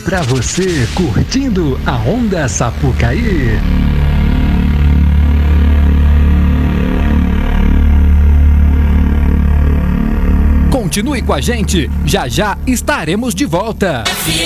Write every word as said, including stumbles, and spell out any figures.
pra você, curtindo a Onda Sapucaí. Continue com a gente, já já estaremos de volta.